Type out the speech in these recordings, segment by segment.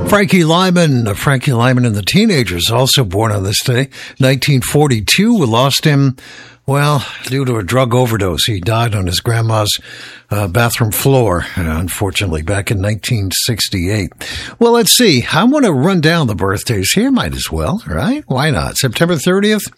Frankie Lyman and the Teenagers, also born on this day, 1942. We lost him, well, due to a drug overdose. He died on his grandma's bathroom floor, unfortunately, back in 1968. Well, let's see. I want to run down the birthdays here. Might as well, right? Why not? September 30th,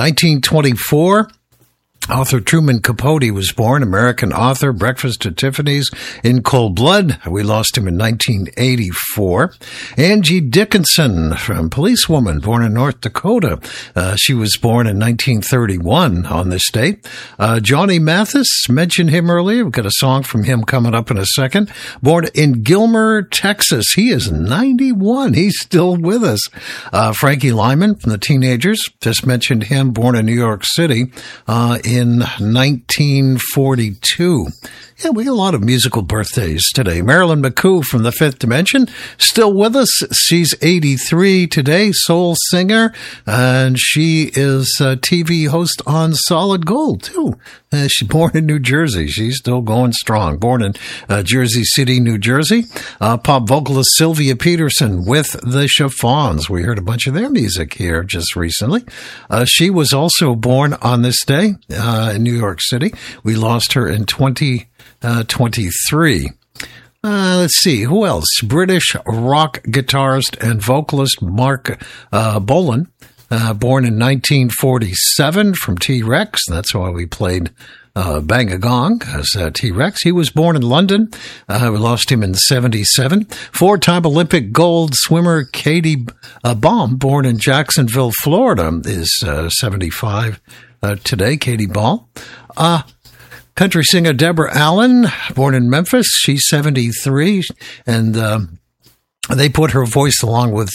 1924. Author Truman Capote was born, American author, Breakfast at Tiffany's, In Cold Blood. We lost him in 1984. Angie Dickinson, from Policewoman, born in North Dakota. She was born in 1931 on this date. Johnny Mathis, mentioned him earlier. We've got a song from him coming up in a second. Born in Gilmer, Texas. He is 91. He's still with us. Frankie Lyman from the Teenagers, just mentioned him, born in New York City, in 1942. Yeah, we got a lot of musical birthdays today. Marilyn McCoo from the Fifth Dimension, still with us. She's 83 today, soul singer, and she is a TV host on Solid Gold, too. She's born in New Jersey. She's still going strong. Born in Jersey City, New Jersey. Pop vocalist Sylvia Peterson with the Chiffons. We heard a bunch of their music here just recently. She was also born on this day in New York City. We lost her in 2023. Let's see, who else? British rock guitarist and vocalist Mark Bolan, born in 1947 from T-Rex. That's why we played Bang a Gong as T-Rex. He was born in London. We lost him in 77. Four-time Olympic gold swimmer Katie Baum, born in Jacksonville, Florida, is 75 today. Katie Baum. Country singer Deborah Allen, born in Memphis. She's 73, and they put her voice along with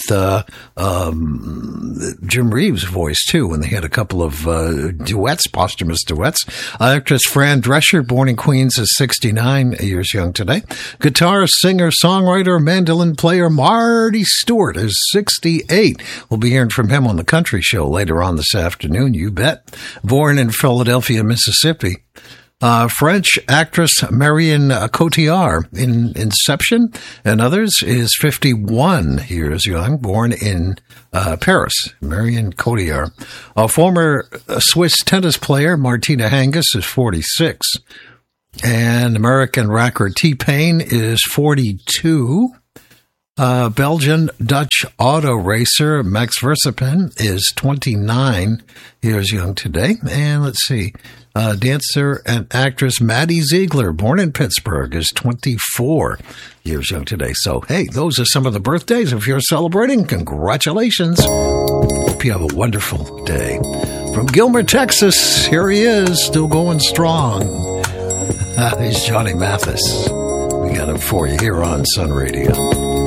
Jim Reeves' voice, too, when they had a couple of duets, posthumous duets. Actress Fran Drescher, born in Queens, is 69 years young today. Guitarist, singer, songwriter, mandolin player Marty Stewart is 68. We'll be hearing from him on the Country Show later on this afternoon, you bet. Born in Philadelphia, Mississippi. French actress Marion Cotillard in Inception and others is 51 years young, born in Paris. Marion Cotillard. A former Swiss tennis player, Martina Hingis, is 46. And American rocker T-Pain is 42. Belgian-Dutch auto racer Max Verstappen is 29 years young today. And let's see, dancer and actress Maddie Ziegler, born in Pittsburgh, is 24 years young today. So, hey, those are some of the birthdays. If you're celebrating, congratulations. Hope you have a wonderful day. From Gilmer, Texas, here he is, still going strong. He's Johnny Mathis. We got him for you here on Sun Radio.